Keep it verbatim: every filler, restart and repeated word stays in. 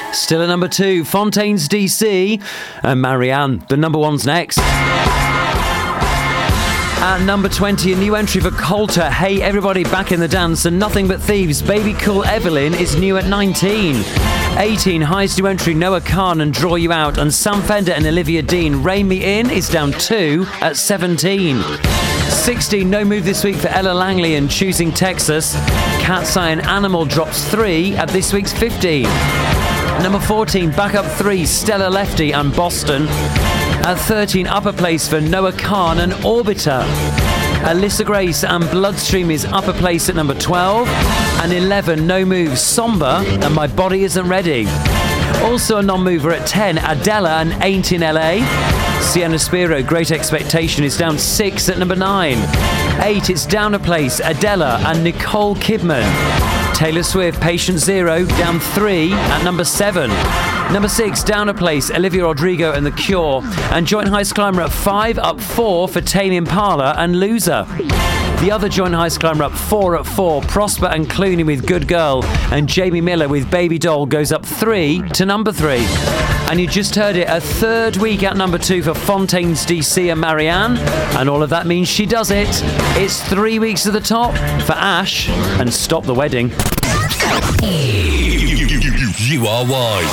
Still at number two, Fontaines D C and Marianne. The number one's next. At number twenty, a new entry for Coulter. Hey everybody, back in the dance, and Nothing But Thieves. Baby Cool Evelyn is new at nineteen. eighteen, highest new entry, Noah Khan and Draw You Out. And Sam Fender and Olivia Dean, Rein Me In is down two at seventeen. sixteen, no move this week for Ella Langley and Choosing Texas. Cat's Eye and Animal drops three at this week's fifteen. Number fourteen, back up three, Stella Lefty and Boston. At thirteen, upper place for Noah Khan and Orbiter. Alyssa Grace and Bloodstream is upper place at number twelve. And eleven, no move, Somber and My Body Isn't Ready. Also a non-mover at ten, Adela and Ain't in L A. Sienna Spiro, Great Expectation is down six at number nine. eight, it's down a place, Adela and Nicole Kidman. Taylor Swift, Patient Zero, down three at number seven. Number six, down a place, Olivia Rodrigo and The Cure. And joint highest climber at five, up four for Tame Impala and Loser. The other joint highest climber up four at four, Prosper and Clooney with Good Girl. And Jamie Miller with Baby Doll goes up three to number three. And you just heard it, a third week at number two for Fontaines D C and Marianne. And all of that means she does it. It's three weeks at the top for Ash and Stop the Wedding. You, you, you, you, you are wise.